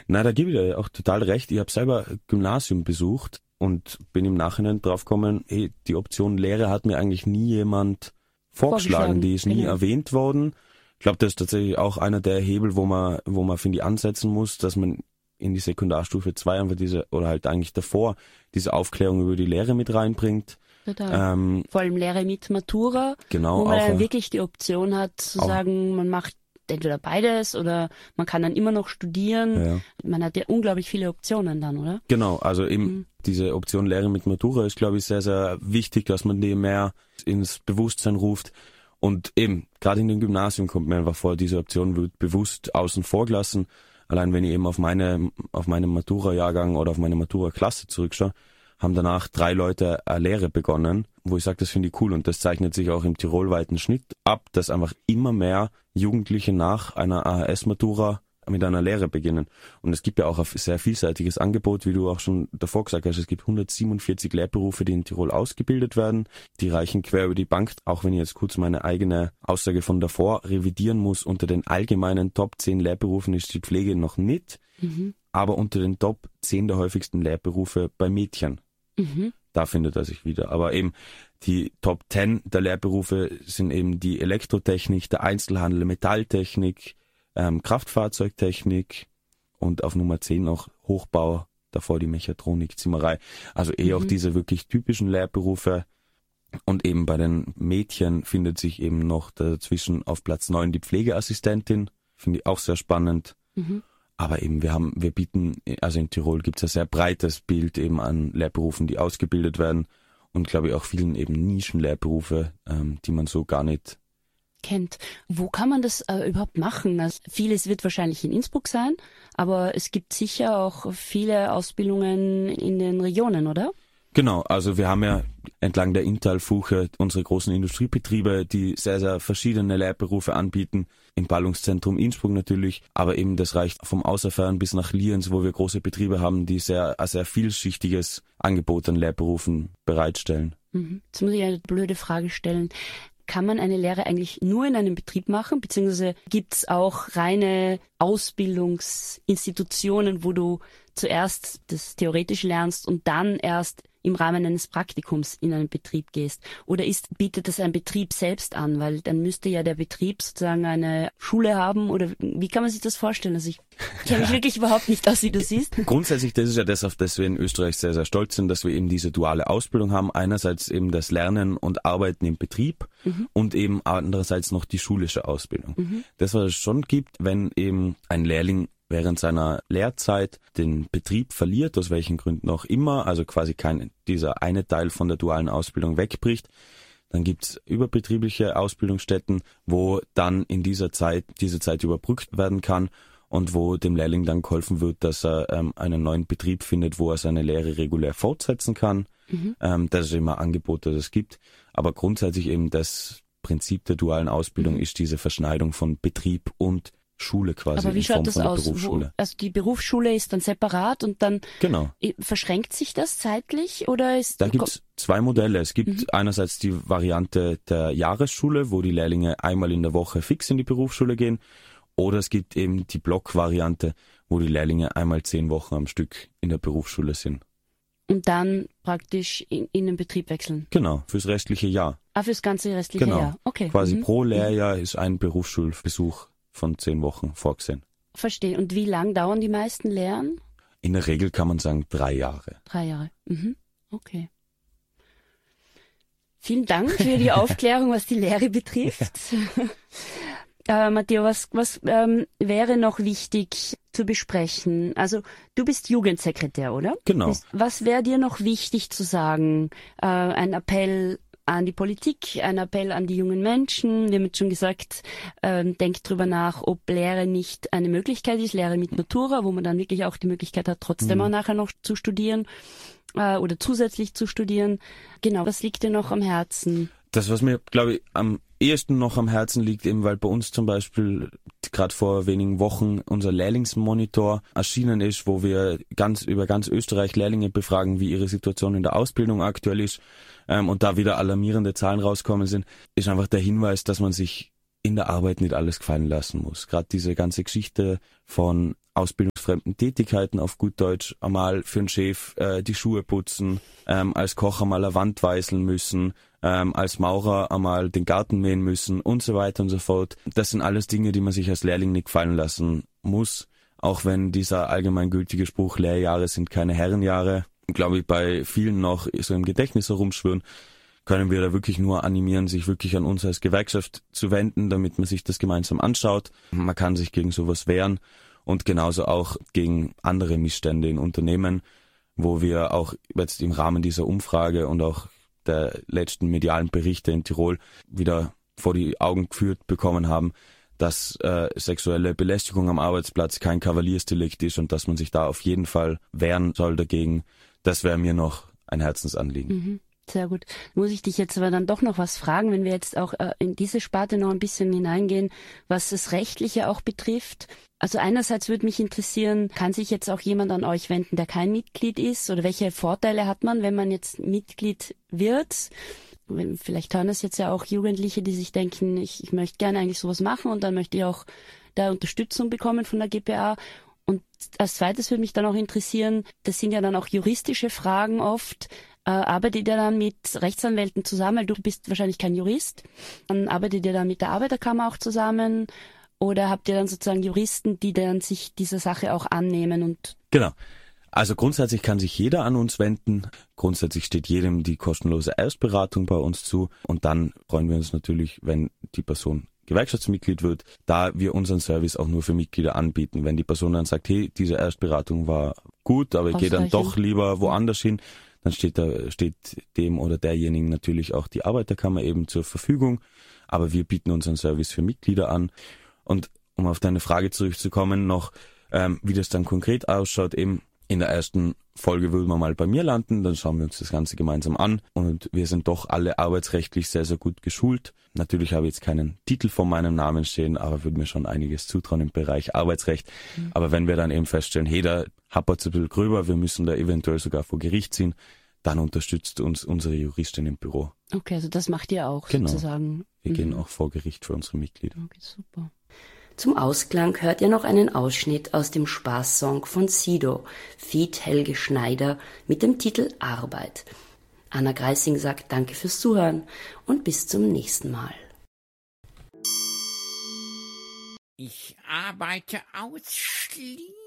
Na, da gebe ich dir auch total recht. Ich habe selber Gymnasium besucht und bin im Nachhinein draufgekommen, die Option Lehre hat mir eigentlich nie jemand vorgeschlagen. Die ist nie erwähnt worden. Ich glaube, das ist tatsächlich auch einer der Hebel, wo man finde ich, ansetzen muss, dass man in die Sekundarstufe 2 einfach oder halt eigentlich davor, diese Aufklärung über die Lehre mit reinbringt. Total. Vor allem Lehre mit Matura, genau, wo man dann wirklich die Option hat zu sagen, man macht entweder beides oder man kann dann immer noch studieren. Ja. Man hat ja unglaublich viele Optionen dann, oder? Genau, also eben diese Option Lehre mit Matura ist, glaube ich, sehr, sehr wichtig, dass man die mehr ins Bewusstsein ruft. Und eben, gerade in dem Gymnasium kommt mir einfach vor, diese Option wird bewusst außen vor gelassen. Allein wenn ich eben auf meinen Matura-Jahrgang oder auf meine Matura-Klasse zurückschaue, haben danach 3 Leute eine Lehre begonnen, wo ich sage, das finde ich cool und das zeichnet sich auch im tirolweiten Schnitt ab, dass einfach immer mehr Jugendliche nach einer AHS-Matura mit einer Lehre beginnen. Und es gibt ja auch ein sehr vielseitiges Angebot, wie du auch schon davor gesagt hast. Es gibt 147 Lehrberufe, die in Tirol ausgebildet werden. Die reichen quer über die Bank, auch wenn ich jetzt kurz meine eigene Aussage von davor revidieren muss. Unter den allgemeinen Top 10 Lehrberufen ist die Pflege noch nicht, aber unter den Top 10 der häufigsten Lehrberufe bei Mädchen. Da findet er sich wieder. Aber eben die Top 10 der Lehrberufe sind eben die Elektrotechnik, der Einzelhandel, Metalltechnik, Kraftfahrzeugtechnik und auf Nummer 10 noch Hochbau, davor die Mechatronik, Zimmerei. Also auch diese wirklich typischen Lehrberufe. Und eben bei den Mädchen findet sich eben noch dazwischen auf Platz 9 die Pflegeassistentin. Finde ich auch sehr spannend. Aber eben wir bieten, also in Tirol gibt es ein sehr breites Bild eben an Lehrberufen, die ausgebildet werden. Und glaube ich auch vielen eben Nischenlehrberufe, die man so gar nicht kennt. Wo kann man das überhaupt machen? Also vieles wird wahrscheinlich in Innsbruck sein, aber es gibt sicher auch viele Ausbildungen in den Regionen, oder? Genau, also wir haben ja entlang der Inntalfuche unsere großen Industriebetriebe, die sehr, sehr verschiedene Lehrberufe anbieten. Im Ballungszentrum Innsbruck natürlich, aber eben das reicht vom Außerfern bis nach Lienz, wo wir große Betriebe haben, die ein sehr vielschichtiges Angebot an Lehrberufen bereitstellen. Jetzt muss ich eine blöde Frage stellen. Kann man eine Lehre eigentlich nur in einem Betrieb machen, beziehungsweise gibt es auch reine Ausbildungsinstitutionen, wo du zuerst das theoretisch lernst und dann erst im Rahmen eines Praktikums in einen Betrieb gehst? Oder bietet das ein Betrieb selbst an? Weil dann müsste ja der Betrieb sozusagen eine Schule haben, oder wie kann man sich das vorstellen? Also ich kenne mich wirklich überhaupt nicht aus, wie du siehst. Grundsätzlich, das ist ja das, auf das wir in Österreich sehr, sehr stolz sind, dass wir eben diese duale Ausbildung haben. Einerseits eben das Lernen und Arbeiten im Betrieb und eben andererseits noch die schulische Ausbildung. Das, was es schon gibt, wenn eben ein Lehrling während seiner Lehrzeit den Betrieb verliert, aus welchen Gründen auch immer, also quasi dieser eine Teil von der dualen Ausbildung wegbricht, dann gibt's überbetriebliche Ausbildungsstätten, wo dann in diese Zeit überbrückt werden kann und wo dem Lehrling dann geholfen wird, dass er einen neuen Betrieb findet, wo er seine Lehre regulär fortsetzen kann. Das ist immer ein Angebot, das es gibt. Aber grundsätzlich eben das Prinzip der dualen Ausbildung ist diese Verschneidung von Betrieb und Schule quasi. Aber wie schaut das aus? Also die Berufsschule ist dann separat und dann verschränkt sich das zeitlich oder ist? Da gibt es 2 Modelle. Es gibt einerseits die Variante der Jahresschule, wo die Lehrlinge einmal in der Woche fix in die Berufsschule gehen, oder es gibt eben die Blockvariante, wo die Lehrlinge einmal 10 Wochen am Stück in der Berufsschule sind. Und dann praktisch in den Betrieb wechseln? Genau, fürs restliche Jahr. Fürs ganze restliche Jahr, okay. Quasi pro Lehrjahr ist ein Berufsschulbesuch von 10 Wochen vorgesehen. Verstehe. Und wie lang dauern die meisten Lehren? In der Regel kann man sagen 3 Jahre. 3 Jahre. Okay. Vielen Dank für die Aufklärung, was die Lehre betrifft. Matteo, was wäre noch wichtig zu besprechen? Also du bist Jugendsekretär, oder? Genau. Was wäre dir noch wichtig zu sagen? Ein Appell an die Politik, ein Appell an die jungen Menschen. Wir haben jetzt schon gesagt, denkt drüber nach, ob Lehre nicht eine Möglichkeit ist, Lehre mit Matura, wo man dann wirklich auch die Möglichkeit hat, trotzdem auch nachher noch zu studieren oder zusätzlich zu studieren. Genau, was liegt dir noch am Herzen? Das, was mir, glaube ich, am ehesten noch am Herzen liegt, eben weil bei uns zum Beispiel gerade vor wenigen Wochen unser Lehrlingsmonitor erschienen ist, wo wir über ganz Österreich Lehrlinge befragen, wie ihre Situation in der Ausbildung aktuell ist, und da wieder alarmierende Zahlen rauskommen sind, ist einfach der Hinweis, dass man sich in der Arbeit nicht alles gefallen lassen muss. Gerade diese ganze Geschichte von ausbildungsfremden Tätigkeiten auf gut Deutsch, einmal für den Chef die Schuhe putzen, als Koch einmal eine Wand weißeln müssen, als Maurer einmal den Garten mähen müssen und so weiter und so fort. Das sind alles Dinge, die man sich als Lehrling nicht gefallen lassen muss, auch wenn dieser allgemeingültige Spruch, Lehrjahre sind keine Herrenjahre, glaube ich, bei vielen noch so im Gedächtnis herumschwirren, können wir da wirklich nur animieren, sich wirklich an uns als Gewerkschaft zu wenden, damit man sich das gemeinsam anschaut. Man kann sich gegen sowas wehren und genauso auch gegen andere Missstände in Unternehmen, wo wir auch jetzt im Rahmen dieser Umfrage und auch der letzten medialen Berichte in Tirol wieder vor die Augen geführt bekommen haben, dass sexuelle Belästigung am Arbeitsplatz kein Kavaliersdelikt ist und dass man sich da auf jeden Fall wehren soll dagegen. Das wäre mir noch ein Herzensanliegen. Mhm. Sehr gut. Muss ich dich jetzt aber dann doch noch was fragen, wenn wir jetzt auch in diese Sparte noch ein bisschen hineingehen, was das Rechtliche auch betrifft. Also einerseits würde mich interessieren, kann sich jetzt auch jemand an euch wenden, der kein Mitglied ist? Oder welche Vorteile hat man, wenn man jetzt Mitglied wird? Vielleicht hören das jetzt ja auch Jugendliche, die sich denken, ich möchte gerne eigentlich sowas machen und dann möchte ich auch da Unterstützung bekommen von der GPA. Und als zweites würde mich dann auch interessieren, das sind ja dann auch juristische Fragen oft. Arbeitet ihr dann mit Rechtsanwälten zusammen? Weil du bist wahrscheinlich kein Jurist. Dann arbeitet ihr dann mit der Arbeiterkammer auch zusammen? Oder habt ihr dann sozusagen Juristen, die dann sich dieser Sache auch annehmen? Und Genau. Also grundsätzlich kann sich jeder an uns wenden. Grundsätzlich steht jedem die kostenlose Erstberatung bei uns zu. Und dann freuen wir uns natürlich, wenn die Person Gewerkschaftsmitglied wird, da wir unseren Service auch nur für Mitglieder anbieten. Wenn die Person dann sagt, hey, diese Erstberatung war gut, aber ich gehe dann doch lieber woanders hin, dann steht dem oder derjenigen natürlich auch die Arbeiterkammer eben zur Verfügung. Aber wir bieten unseren Service für Mitglieder an. Und um auf deine Frage zurückzukommen noch, wie das dann konkret ausschaut, eben in der ersten Folge würden wir mal bei mir landen, dann schauen wir uns das Ganze gemeinsam an und wir sind doch alle arbeitsrechtlich sehr, sehr gut geschult. Natürlich habe ich jetzt keinen Titel vor meinem Namen stehen, aber würde mir schon einiges zutrauen im Bereich Arbeitsrecht. Aber wenn wir dann eben feststellen, hey, da happert's ein bisschen gröber, wir müssen da eventuell sogar vor Gericht ziehen, dann unterstützt uns unsere Juristin im Büro. okay, also das macht ihr auch sozusagen. Wir gehen auch vor Gericht für unsere Mitglieder. Okay, super. Zum Ausklang hört ihr noch einen Ausschnitt aus dem Spaßsong von Sido, feat. Helge Schneider, mit dem Titel Arbeit. Anna Greising sagt Danke fürs Zuhören und bis zum nächsten Mal. Ich arbeite ausschließlich